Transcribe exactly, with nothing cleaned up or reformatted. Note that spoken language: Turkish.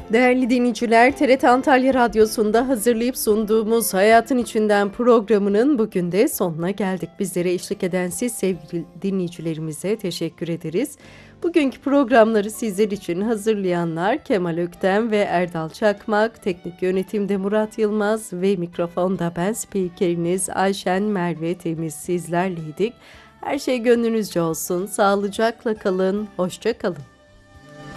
Değerli dinleyiciler, T R T Antalya Radyosu'nda hazırlayıp sunduğumuz Hayatın İçinden programının bugün de sonuna geldik. Bizlere eşlik eden siz sevgili dinleyicilerimize teşekkür ederiz. Bugünkü programları sizler için hazırlayanlar Kemal Öktem ve Erdal Çakmak, teknik yönetimde Murat Yılmaz ve mikrofonda ben spikeriniz Ayşen Merve Temiz sizlerleydik. Her şey gönlünüzce olsun, sağlıcakla kalın, hoşça kalın.